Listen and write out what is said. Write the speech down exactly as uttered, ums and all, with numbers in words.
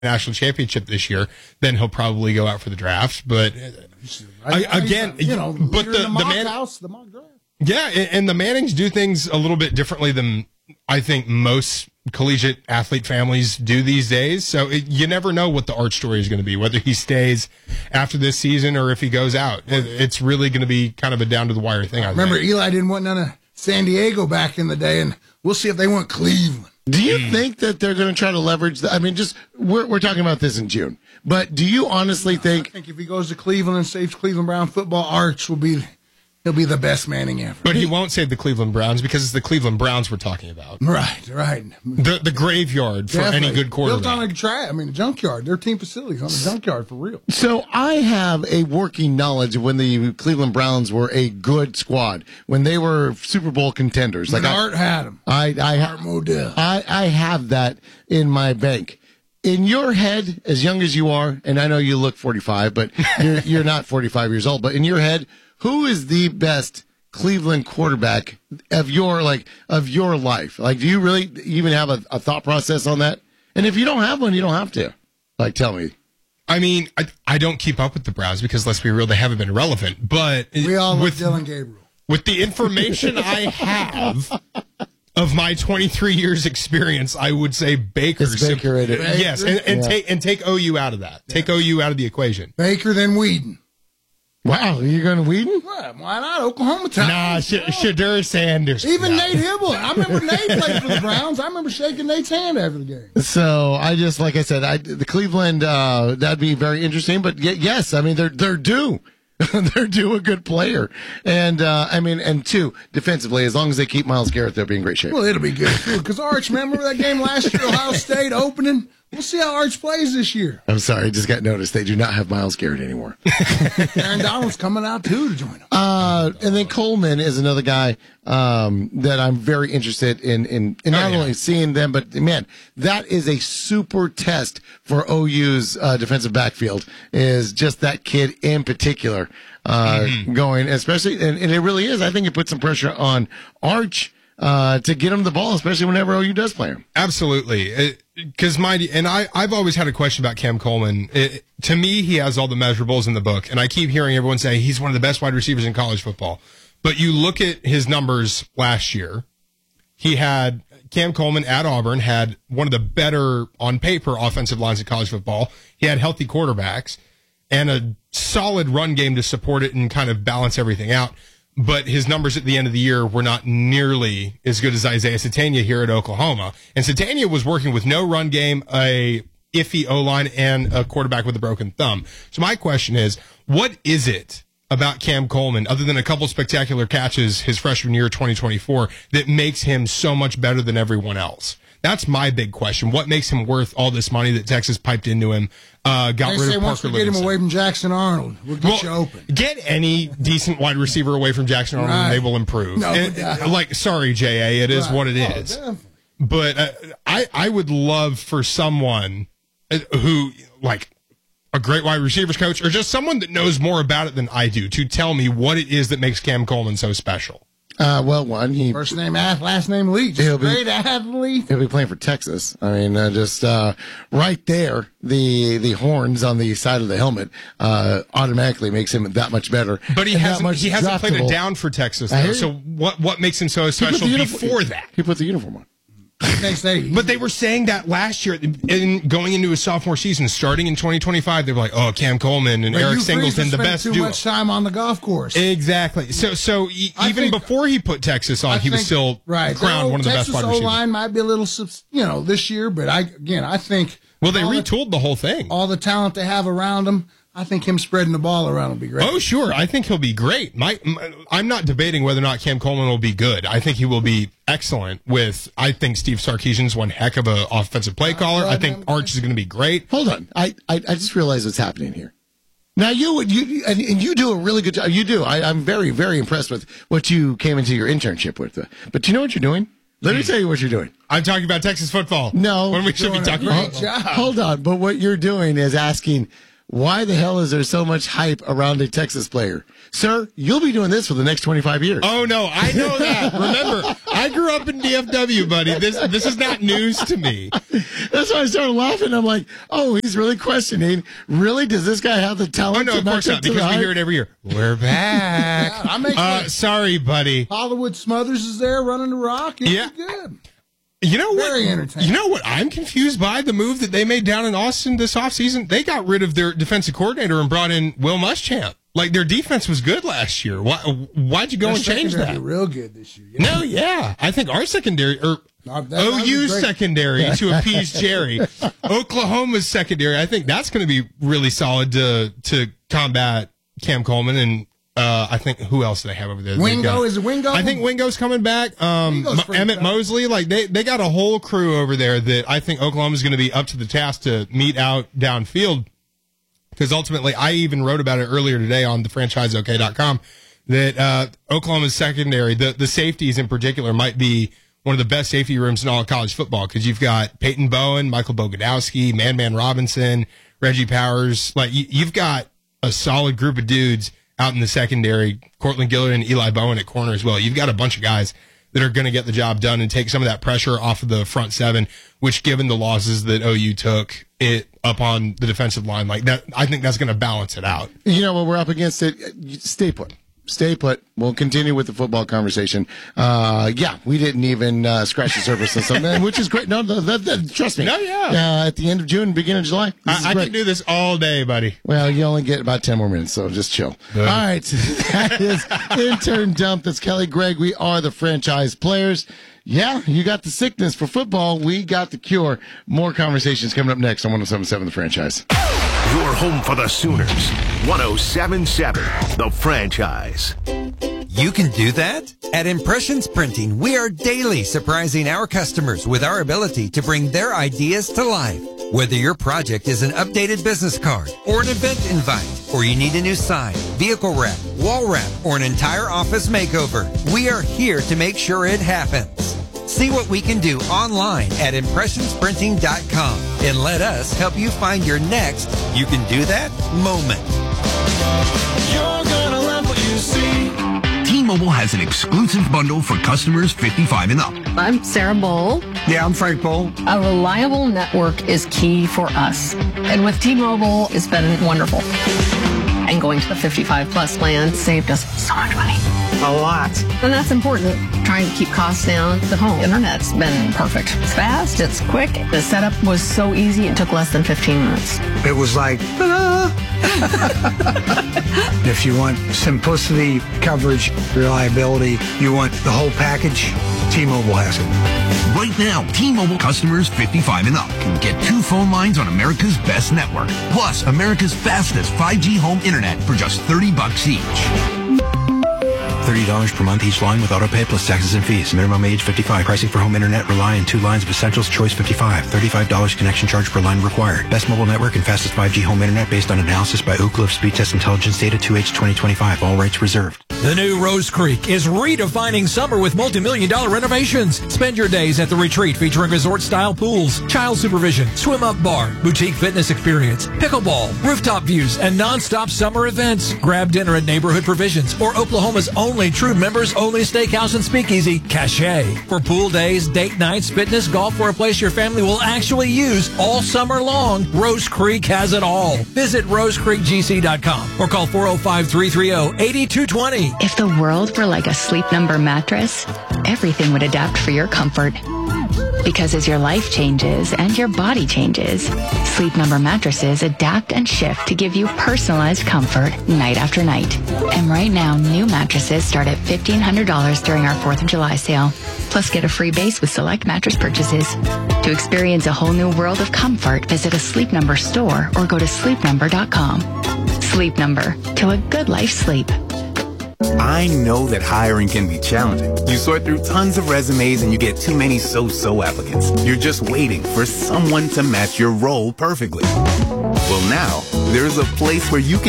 national championship this year, then he'll probably go out for the draft. But I, again, you know, but the, the, the, mock Man- house, the mock draft. Yeah, and the Mannings do things a little bit differently than I think most collegiate athlete families do these days. So it, you never know what the Arch story is going to be, whether he stays after this season or if he goes out. It, it's really going to be kind of a down to the wire thing. I Remember, think. Eli didn't want none of San Diego back in the day, and we'll see if they want Cleveland. Do you mm. think that they're going to try to leverage that? I mean, just we're we're talking about this in June, but do you honestly think? I think if he goes to Cleveland and saves Cleveland Brown football, Arch will be. He'll be the best Manning ever. But he won't save the Cleveland Browns because it's the Cleveland Browns we're talking about. Right, right. The the graveyard for Definitely. any good quarterback. Built on a track. I mean, a junkyard. Their team facilities on a junkyard for real. So I have a working knowledge of when the Cleveland Browns were a good squad, when they were Super Bowl contenders. Like I, Art had them. I, I, Art Modell. I, I have that in my bank. In your head, as young as you are, and I know you look forty-five, but you're, you're not forty-five years old, but in your head, who is the best Cleveland quarterback of your like of your life? Like, do you really even have a, a thought process on that? And if you don't have one, you don't have to. Like, tell me. I mean, I, I don't keep up with the Browns because let's be real, they haven't been relevant. But we all with love Dylan Gabriel. With the information I have of my twenty-three years experience, I would say Baker. It's Baker, it is. Yes, and, and yeah. take and take O U out of that. Take yeah. O U out of the equation. Baker then Whedon. Wow, you're going to Whedon? Well, why not? Oklahoma time. Nah, Sh- Shadur Sanders. Even no. Nate Hibble. I remember Nate played for the Browns. I remember shaking Nate's hand after the game. So I just, like I said, I, the Cleveland, uh, that'd be very interesting. But y- yes, I mean, they're they're due. They're due a good player. And, uh, I mean, and two, defensively, as long as they keep Myles Garrett, they'll be in great shape. Well, it'll be good, too. Because Arch, remember that game last year, Ohio State opening? We'll see how Arch plays this year. I'm sorry, I just got noticed. They do not have Myles Garrett anymore. Aaron Donald's coming out, too, to join them. Uh, and then Coleman is another guy um, that I'm very interested in, in, in not oh, yeah. only seeing them, but, man, that is a super test for O U's uh, defensive backfield, is just that kid in particular uh, mm-hmm. going, especially, and, and it really is. I think it puts some pressure on Arch uh, to get him the ball, especially whenever O U does play him. Absolutely. Because my and I, I've always had a question about Cam Coleman. It, to me, he has all the measurables in the book, and I keep hearing everyone say he's one of the best wide receivers in college football. But you look at his numbers last year. He had Cam Coleman at Auburn had one of the better on paper offensive lines in college football. He had healthy quarterbacks and a solid run game to support it and kind of balance everything out. But his numbers at the end of the year were not nearly as good as Isaiah Satania here at Oklahoma. And Satania was working with no run game, a iffy O-line, and a quarterback with a broken thumb. So my question is, what is it about Cam Coleman, other than a couple spectacular catches his freshman year, twenty twenty-four, that makes him so much better than everyone else? That's my big question. What makes him worth all this money that Texas piped into him? Uh, got they rid say of once Parker we get him Livingston. away from Jackson Arnold, we'll get well, you open. Get any decent wide receiver away from Jackson Arnold, right. and they will improve. No, and, yeah. Like, sorry, J A, it is right. what it oh, is. Definitely. But uh, I, I would love for someone who, like, a great wide receivers coach, or just someone that knows more about it than I do, to tell me what it is that makes Cam Coleman so special. Uh, well, one, he first name, last name, Lee. Just great athlete. He'll be playing for Texas. I mean, uh, just uh, right there, the the horns on the side of the helmet uh, automatically makes him that much better. But he hasn't he hasn't played it down for Texas, though. So what what makes him so special before that? He put the uniform on. But they were saying that last year, in going into his sophomore season, starting in twenty twenty-five, they were like, "Oh, Cam Coleman and but Eric Hugh Singleton, Freeze the spent best too duo." much time on the golf course. Exactly. So, so e- even think, before he put Texas on, I he was think, still right. crowned old one of the Texas best wide receivers. O-line might be a little, you know, this year, but I again, I think. Well, they retooled the, the whole thing. All the talent they have around him. I think him spreading the ball around will be great. Oh, sure. I think he'll be great. My, my, I'm not debating whether or not Cam Coleman will be good. I think he will be excellent with, I think Steve Sarkisian's one heck of an offensive play caller. I think Arch is going to be great. Hold on. I, I, I just realized what's happening here. Now, you, you and, and you do a really good job. You do. I, I'm very, very impressed with what you came into your internship with. But do you know what you're doing? Let me tell you what you're doing. I'm talking about Texas football. No. When we should be talking about Hold on. But what you're doing is asking, why the hell is there so much hype around a Texas player? Sir, you'll be doing this for the next twenty-five years. Oh, no, I know that. Remember, I grew up in D F W, buddy. This this is not news to me. That's why I started laughing. I'm like, oh, he's really questioning. Really? Does this guy have the talent? Oh, no, to of course match up not, to because the we hype? hear it every year. We're back. Yeah, I make uh, like sorry, buddy. Hollywood Smothers is there running the rock. It's Yeah. good. You know what? Very entertaining. You know what I'm confused by? The move that they made down in Austin this offseason? They got rid of their defensive coordinator and brought in Will Muschamp. Like, their defense was good last year. Why, why'd you go Their and change secondary that? real good this year. Yeah. No, yeah. I think our secondary, or No, that- that would be O U's great. secondary to appease Jerry. Oklahoma's secondary, I think that's going to be really solid to to combat Cam Coleman. And uh, I think, who else do they have over there? They've Wingo, got- is it Wingo? I think Wingo's coming back. Um, Wingo's Mo- pretty Emmett tough. Mosley, like they, they got a whole crew over there that I think Oklahoma's going to be up to the task to meet out downfield. Because ultimately, I even wrote about it earlier today on the franchise O K dot com that uh, Oklahoma's secondary, the, the safeties in particular, might be one of the best safety rooms in all of college football. Because you've got Peyton Bowen, Michael Bogadowski, Man Man Robinson, Reggie Powers. Like you, you've got a solid group of dudes out in the secondary. Cortland Gillard and Eli Bowen at corner as well. You've got a bunch of guys that are going to get the job done and take some of that pressure off of the front seven, which given the losses that O U took it up on the defensive line, like that, I think that's going to balance it out. You know, when we're up against it, stay put. Stay put. We'll continue with the football conversation. Uh, yeah, we didn't even uh, scratch the surface on something, which is great. No, that, that, that, trust me. No, yeah. Uh, at the end of June, beginning of July. This is I, I great. can do this all day, buddy. Well, you only get about ten more minutes, so just chill. Good. All right. That is Intern Dump. That's Kelly Gregg. We are the franchise players. Yeah, you got the sickness for football. We got the cure. More conversations coming up next on one oh seven point seven The Franchise. Your home for the Sooners. one oh seven point seven The Franchise. You can do that? At Impressions Printing, we are daily surprising our customers with our ability to bring their ideas to life. Whether your project is an updated business card or an event invite, or you need a new sign, vehicle wrap, wall wrap, or an entire office makeover, we are here to make sure it happens. See what we can do online at impressions printing dot com and let us help you find your next you can do that moment. You're gonna love what you see. T-Mobile has an exclusive bundle for customers fifty-five and up. I'm Sarah Bowl. Yeah, I'm Frank Bowl. A reliable network is key for us. And with T-Mobile, it's been wonderful. And going to the fifty-five plus plan saved us so much money. A lot. And that's important. Trying to keep costs down. The home internet's been perfect. It's fast, it's quick. The setup was so easy, it took less than fifteen minutes. It was like, ta-da! If you want simplicity, coverage, reliability, you want the whole package, T-Mobile has it. Right now, T-Mobile customers fifty-five and up can get two phone lines on America's best network, plus America's fastest five G home internet for just thirty bucks each. thirty dollars per month each line with autopay plus taxes and fees. Minimum age fifty-five. Pricing for home internet rely on two lines of Essentials Choice fifty-five. thirty-five dollars connection charge per line required. Best mobile network and fastest five G home internet based on analysis by Ookla of Speed Test Intelligence Data two H twenty twenty-five. All rights reserved. The new Rose Creek is redefining summer with multi-million dollar renovations. Spend your days at the retreat featuring resort-style pools, child supervision, swim-up bar, boutique fitness experience, pickleball, rooftop views, and non-stop summer events. Grab dinner at Neighborhood Provisions or Oklahoma's only true members-only steakhouse and speakeasy, Cache. For pool days, date nights, fitness, golf, or a place your family will actually use all summer long, Rose Creek has it all. Visit rose creek g c dot com or call four oh five, three three oh, eight two two oh. If the world were like a Sleep Number mattress, everything would adapt for your comfort. Because as your life changes and your body changes, Sleep Number mattresses adapt and shift to give you personalized comfort night after night. And right now, new mattresses start at fifteen hundred dollars during our fourth of July sale. Plus, get a free base with select mattress purchases. To experience a whole new world of comfort, visit a Sleep Number store or go to sleep number dot com. Sleep Number, to a good life sleep. I know that hiring can be challenging. You sort through tons of resumes and you get too many so-so applicants. You're just waiting for someone to match your role perfectly. Well, now, there's a place where you can